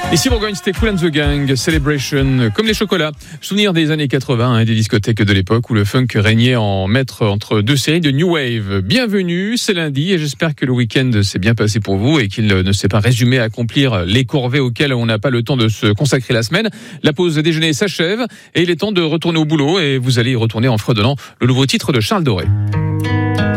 Ici Bourgogne, c'était Kool and the Gang, Celebration, comme les chocolats. Souvenir des années 80 et des discothèques de l'époque où le funk régnait en maître entre deux séries de New Wave. Bienvenue, c'est lundi et j'espère que le week-end s'est bien passé pour vous et qu'il ne s'est pas résumé à accomplir les corvées auxquelles on n'a pas le temps de se consacrer la semaine. La pause déjeuner s'achève et il est temps de retourner au boulot et vous allez y retourner en fredonnant le nouveau titre de Charles Doré.